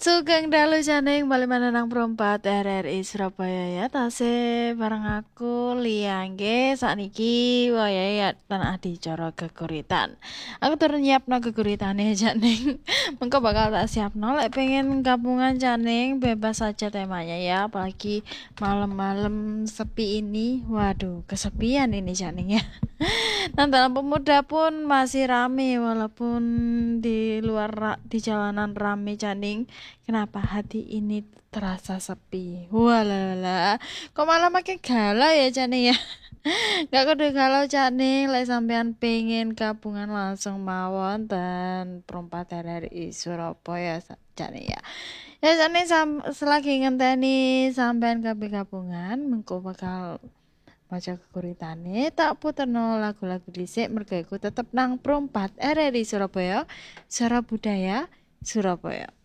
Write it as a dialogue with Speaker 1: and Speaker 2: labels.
Speaker 1: Sugeng dalu janing bali maneh nang Prompat RRI Surabaya ya tasih bareng aku Liangge sakniki wayahe ya tan adicara geguritan. Aku turun nyiapno geguritane janing. Mengko bakal tak siapno lek pengen gabungan janing bebas saja temanya ya apalagi malam-malam sepi ini. Waduh, kesepian ini janing ya. Nah, dalam pemuda pun masih rame walaupun di jalanan rame janing. Kenapa hati ini terasa sepi? Walah, kok malah makin galau ya janing ya? Gak kudu galau janing, lek sampean pengen gabungan langsung mawon dan perompat dari Surabaya janing ya. Ya janing selagi ngenteni sampean kabeh gabungan, mengko bakal maca keguritane tak puterno lagu-lagu dhisik mergo iku tetep nang Prompat RRI Surabaya, Suara Budaya Surabaya.